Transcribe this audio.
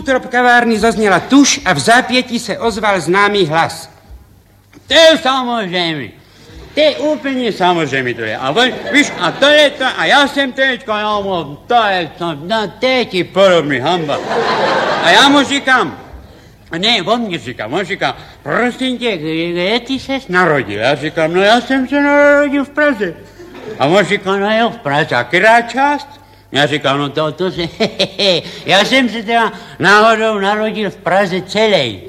strop kavárny zazněla tuž a v zápětí se ozval známý hlas. To je samozřejmě. To je úplně samozřejmě to je. A víš, a to je to, a já jsem teďka, to je to, no to je ti podobný hamba. A já mu říkám, ne, on mě říká, prosím tě, kde ty ses narodil? Já říkám, no já jsem se narodil v Praze. A on říká, no jo, v Praze, a která část? Já říkám, no to se, já jsem se teda náhodou narodil v Praze celý.